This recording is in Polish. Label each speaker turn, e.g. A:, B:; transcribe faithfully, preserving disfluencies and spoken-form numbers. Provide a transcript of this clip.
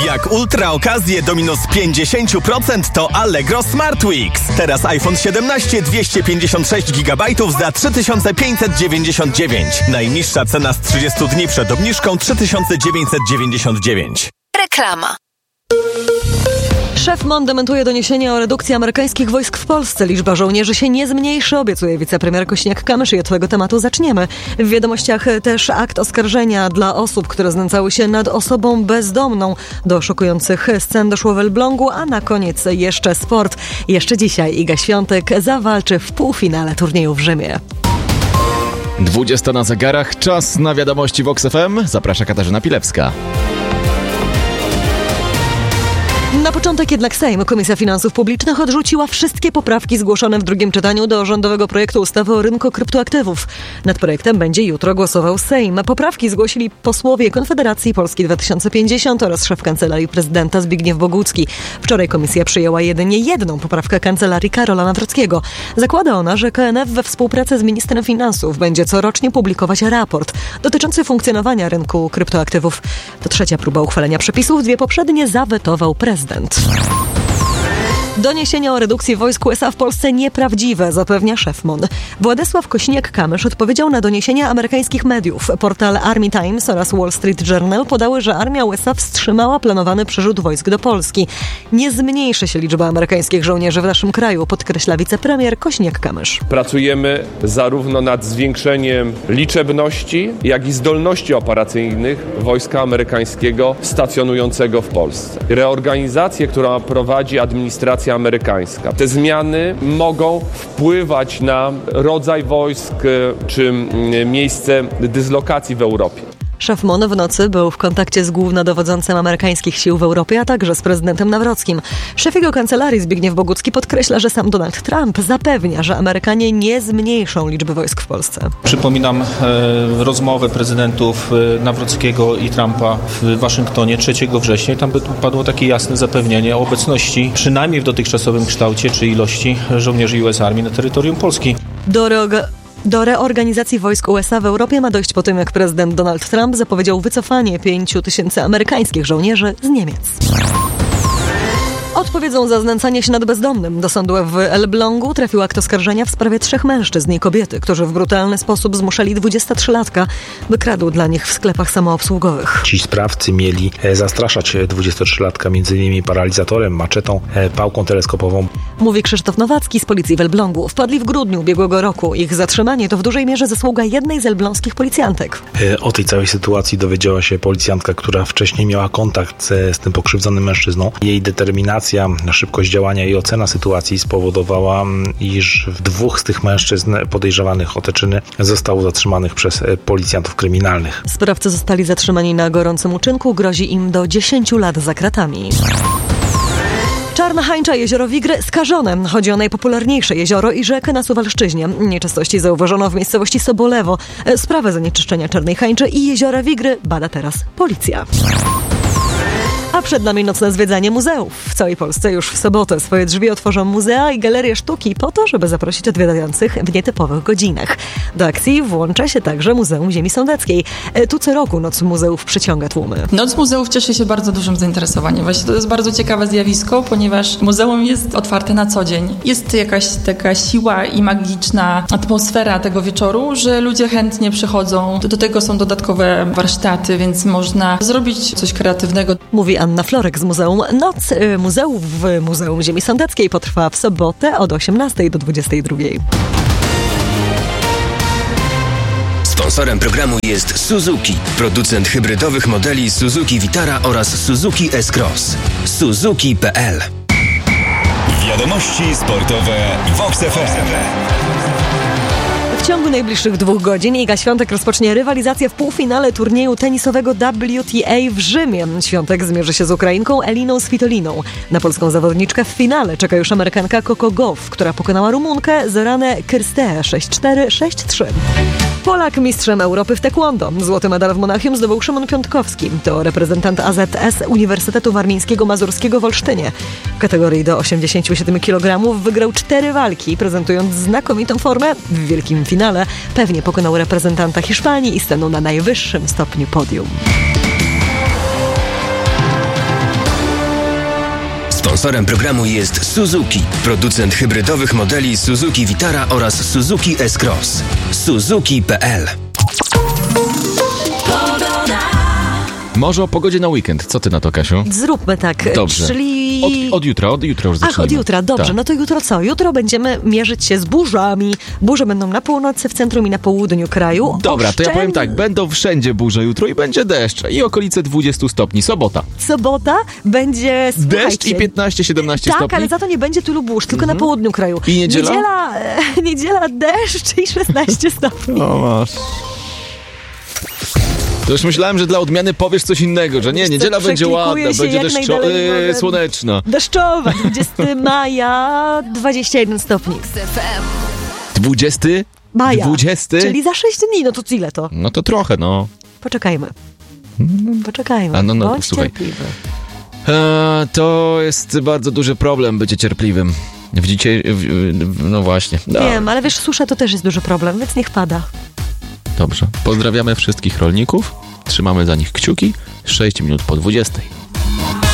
A: Jak ultra okazję do minus pięćdziesiąt procent to Allegro Smart Weeks. Teraz iPhone siedemnaście dwieście pięćdziesiąt sześć gigabajtów za trzy tysiące pięćset dziewięćdziesiąt dziewięć. Najniższa cena z trzydziestu dni przed obniżką trzy tysiące dziewięćset dziewięćdziesiąt dziewięć.
B: Reklama.
C: Szef M O N dementuje doniesienia o redukcji amerykańskich wojsk w Polsce. Liczba żołnierzy się nie zmniejszy, obiecuje wicepremier Kosiniak-Kamysz i od tego tematu zaczniemy. W wiadomościach też akt oskarżenia dla osób, które znęcały się nad osobą bezdomną. Do szokujących scen doszło w Elblągu, a na koniec jeszcze sport. Jeszcze dzisiaj Iga Świątek zawalczy w półfinale turnieju w Rzymie.
D: dwudziesta na zegarach, czas na wiadomości Vox F M. Zaprasza Katarzyna Pilewska.
C: Na początek jednak Sejm. Komisja Finansów Publicznych odrzuciła wszystkie poprawki zgłoszone w drugim czytaniu do rządowego projektu ustawy o rynku kryptoaktywów. Nad projektem będzie jutro głosował Sejm. Poprawki zgłosili posłowie Konfederacji Polski dwa tysiące pięćdziesiąt oraz szef Kancelarii Prezydenta Zbigniew Bogucki. Wczoraj komisja przyjęła jedynie jedną poprawkę Kancelarii Karola Nawrockiego. Zakłada ona, że K N F we współpracy z ministrem finansów będzie corocznie publikować raport dotyczący funkcjonowania rynku kryptoaktywów. To trzecia próba uchwalenia przepisów. Dwie poprzednie zawetował prezydent. Doniesienia o redukcji wojsk U S A w Polsce nieprawdziwe, zapewnia szef M O N. Władysław Kosiniak-Kamysz odpowiedział na doniesienia amerykańskich mediów. Portal Army Times oraz Wall Street Journal podały, że armia U S A wstrzymała planowany przyrzut wojsk do Polski. Nie zmniejszy się liczba amerykańskich żołnierzy w naszym kraju, podkreśla wicepremier Kosiniak-Kamysz.
E: Pracujemy zarówno nad zwiększeniem liczebności, jak i zdolności operacyjnych wojska amerykańskiego stacjonującego w Polsce. Reorganizację, którą prowadzi administracja amerykańska. Te zmiany mogą wpływać na rodzaj wojsk czy miejsce dyslokacji w Europie.
C: Szef M O N w nocy był w kontakcie z głównodowodzącym amerykańskich sił w Europie, a także z prezydentem Nawrockim. Szef jego kancelarii Zbigniew Bogucki podkreśla, że sam Donald Trump zapewnia, że Amerykanie nie zmniejszą liczby wojsk w Polsce.
F: Przypominam e, rozmowę prezydentów e, Nawrockiego i Trumpa w Waszyngtonie trzeciego września i tam padło takie jasne zapewnienie o obecności przynajmniej w dotychczasowym kształcie czy ilości żołnierzy U S Armii na terytorium Polski.
C: Do reog- Do reorganizacji wojsk U S A w Europie ma dojść po tym, jak prezydent Donald Trump zapowiedział wycofanie pięciu tysięcy amerykańskich żołnierzy z Niemiec. Odpowiedzą za znęcanie się nad bezdomnym. Do sądu w Elblągu trafił akt oskarżenia w sprawie trzech mężczyzn i kobiety, którzy w brutalny sposób zmuszali dwudziestotrzylatka, by kradł dla nich w sklepach samoobsługowych.
G: Ci sprawcy mieli zastraszać dwudziestotrzylatka między innymi paralizatorem, maczetą, pałką teleskopową.
C: Mówi Krzysztof Nowacki z policji w Elblągu. Wpadli w grudniu ubiegłego roku. Ich zatrzymanie to w dużej mierze zasługa jednej z elbląskich policjantek.
G: O tej całej sytuacji dowiedziała się policjantka, która wcześniej miała kontakt z, z tym pokrzywdzonym mężczyzną. Jej determinacja, szybkość działania i ocena sytuacji spowodowała, iż dwóch z tych mężczyzn podejrzewanych o te czyny zostało zatrzymanych przez policjantów kryminalnych.
C: Sprawcy zostali zatrzymani na gorącym uczynku. Grozi im do dziesięciu lat za kratami. Czarna Hańcza, jezioro Wigry skażone. Chodzi o najpopularniejsze jezioro i rzekę na Suwalszczyźnie. Nieczystości zauważono w miejscowości Sobolewo. Sprawę zanieczyszczenia Czarnej Hańczy i jeziora Wigry bada teraz policja. A przed nami nocne zwiedzanie muzeów. W całej Polsce już w sobotę swoje drzwi otworzą muzea i galerie sztuki po to, żeby zaprosić odwiedzających w nietypowych godzinach. Do akcji włącza się także Muzeum Ziemi Sądeckiej. Tu co roku Noc Muzeów przyciąga tłumy.
H: Noc Muzeów cieszy się bardzo dużym zainteresowaniem. Właśnie to jest bardzo ciekawe zjawisko, ponieważ muzeum jest otwarte na co dzień. Jest jakaś taka siła i magiczna atmosfera tego wieczoru, że ludzie chętnie przychodzą. Do tego są dodatkowe warsztaty, więc można zrobić coś kreatywnego.
C: Mówi Anna Florek z Muzeum. Noc y, Muzeów w Muzeum Ziemi Sądeckiej potrwa w sobotę od osiemnastej do dwudziestej drugiej.
I: Sponsorem programu jest Suzuki, producent hybrydowych modeli Suzuki Vitara oraz Suzuki S-Cross. Suzuki kropka p l.
J: Wiadomości sportowe Vox F M.
C: W ciągu najbliższych dwóch godzin Iga Świątek rozpocznie rywalizację w półfinale turnieju tenisowego W T A w Rzymie. Świątek zmierzy się z Ukrainką Eliną Svitoliną. Na polską zawodniczkę w finale czeka już Amerykanka Coco Gauff, która pokonała Rumunkę Zoranę Kyrsteę sześć cztery sześć trzy. Polak mistrzem Europy w taekwondo. Złoty medal w Monachium zdobył Szymon Piątkowski. To reprezentant A Z S Uniwersytetu Warmińskiego-Mazurskiego w Olsztynie. W kategorii do osiemdziesięciu siedmiu kilogramów wygrał cztery walki, prezentując znakomitą formę. W wielkim finale pewnie pokonał reprezentanta Hiszpanii i stanął na najwyższym stopniu podium.
I: Sponsorem programu jest Suzuki, producent hybrydowych modeli Suzuki Vitara oraz Suzuki S-Cross. Suzuki kropka p l.
D: Może o pogodzie na weekend. Co ty na to, Kasiu?
C: Zróbmy tak.
D: Dobrze.
C: Czyli...
D: Od, od jutra, od jutra już zaczynamy.
C: Ach, od jutra, dobrze.
D: Tak.
C: No to jutro co? Jutro będziemy mierzyć się z burzami. Burze będą na północy, w centrum i na południu kraju.
D: Dobra, to ja
C: Oszczęd-
D: powiem tak. Będą wszędzie burze jutro i będzie deszcz. I okolice dwadzieścia stopni. Sobota.
C: Sobota będzie...
D: Deszcz
C: słuchajcie,
D: i piętnaście siedemnaście
C: tak,
D: stopni.
C: ale za to nie będzie tylu burz, tylko na południu kraju.
D: I niedziela?
C: Niedziela, e, niedziela deszcz i szesnaście stopni.
D: O, masz. To już myślałem, że dla odmiany powiesz coś innego, że nie,
C: Wiesz co,
D: niedziela będzie ładna,
C: przeklikuję się
D: będzie
C: jak
D: deszczo-
C: najdalej
D: yy,
C: mogę.
D: słoneczna.
C: Deszczowa, dwudziestego maja, dwadzieścia jeden stopni.
D: dwudziestego
C: Maja,
D: dwudziestego
C: czyli za sześć dni, no to ile to?
D: No to trochę, no.
C: Poczekajmy. Poczekajmy.
D: A no, no,
C: Bądź
D: słuchaj.
C: cierpliwy.
D: Eee, to jest bardzo duży problem bycie cierpliwym. W dzisiaj, w, w, no właśnie. No,
C: Wiem, ale wiesz, susza to też jest duży problem, więc niech pada.
D: dobrze. Pozdrawiamy wszystkich rolników. Trzymamy za nich kciuki. sześć minut po dwudziestej.